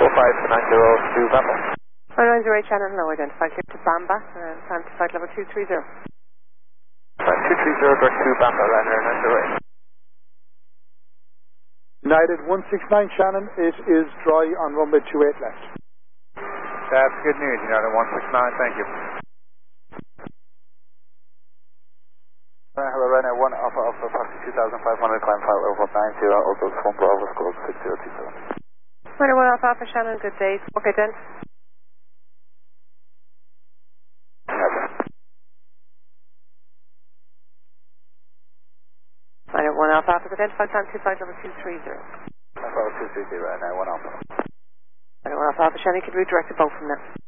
2 Papa. 198 Shannon, now identified clear to Bamba, and time to flight level 230. 230 for 2 Papa, Ryanair 908. United 169 Shannon, it is dry on runway 28 left. That's good news, United 169, thank you. Hello, Ryanair 1 Alpha Alpha, taxi 2500, climb 5 over 90, also 1 Bravo, score 6027. Ryanair 1 Alpha Alpha Shannon, good day. Okay then. Ryanair 1 Alpha Alpha, identified time to flight level 230. Alpha 230, Ryanair 1 Alpha. Ryanair 1 Alpha Alpha Shannon, you can redirect the boat from there.